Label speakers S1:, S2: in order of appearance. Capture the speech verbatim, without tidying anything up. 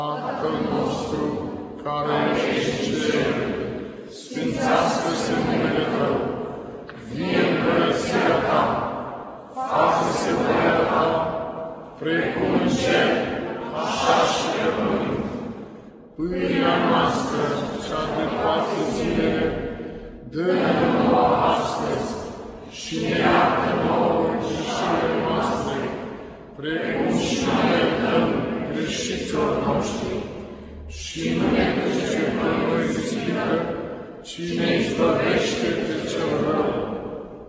S1: Tatăl nostru, care ești în cer, sfințească-se numele Tău, vie împărăția Ta, facă-se voia Ta, precum în cer, așa și pe pământ. Pâinea noastră, cea de toate zilele, dă-ne nouă astăzi și ne iartă nouă greșelile noastre, precum și noi iertăm greșiților noștri. Și nu ne duce pe noi în ispită, ci ne